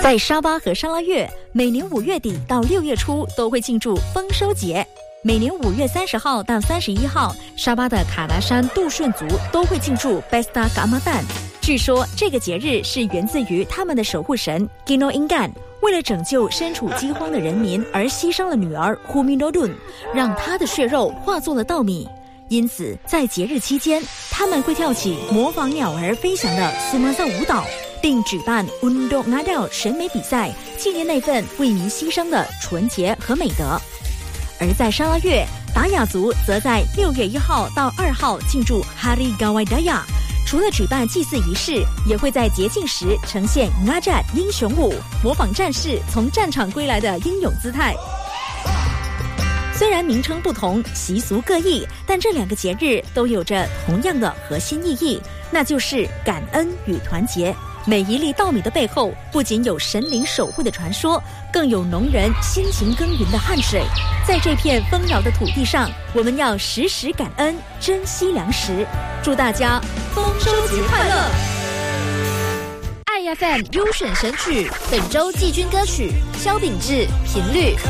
在沙巴和沙拉越，每年5月底到6月初都会庆祝丰收节。每年5月30号到31号，沙巴的卡达山杜顺族都会庆祝 Pesta Ramadan。据说这个节日是源自于他们的守护神 Gino Ingan， 为了拯救身处饥荒的人民而牺牲了女儿 Humi Nodun， 让她的血肉化作了稻米。因此，在节日期间，他们会跳起模仿鸟儿飞翔的苏马萨舞蹈，并举办 Undok Ngadal 审美比赛，纪念那份为民牺牲的纯洁和美德。而在沙拉越，达雅族则在6月1号到2号庆祝 Hari Gawai Daya， 除了举办祭祀仪式，也会在节庆时呈现 Ngajat 英雄舞，模仿战士从战场归来的英勇姿态。虽然名称不同，习俗各异，但这2个节日都有着同样的核心意义，那就是感恩与团结。每一粒稻米的背后，不仅有神灵守护的传说，更有农人辛勤耕耘的汗水。在这片丰饶的土地上，我们要时时感恩，珍惜粮食。祝大家丰收节快乐 ！IFM 优选神曲，本周季军歌曲：萧秉治《频率》。